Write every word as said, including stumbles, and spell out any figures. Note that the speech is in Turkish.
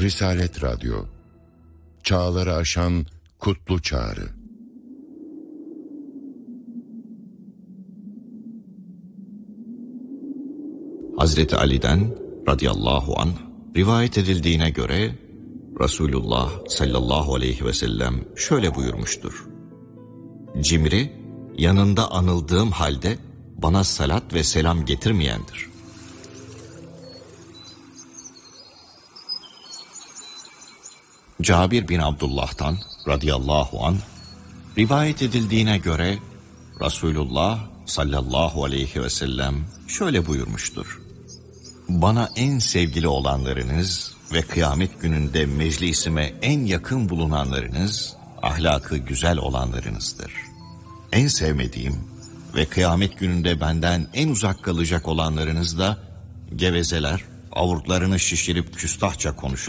Risalet Radyo, çağları aşan kutlu çağrı. Hazreti Ali'den radıyallahu anh rivayet edildiğine göre Resulullah sallallahu aleyhi ve sellem şöyle buyurmuştur: Cimri, yanında anıldığım halde bana salat ve selam getirmeyendir. Cabir bin Abdullah'tan radıyallahu anh rivayet edildiğine göre Resulullah sallallahu aleyhi ve sellem şöyle buyurmuştur: Bana en sevgili olanlarınız ve kıyamet gününde meclisime en yakın bulunanlarınız, ahlakı güzel olanlarınızdır. En sevmediğim ve kıyamet gününde benden en uzak kalacak olanlarınız da gevezeler, avurtlarını şişirip küstahça konuşan